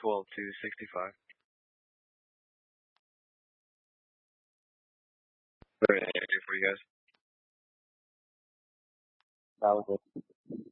12 to 65. Very happy for you guys. That was it.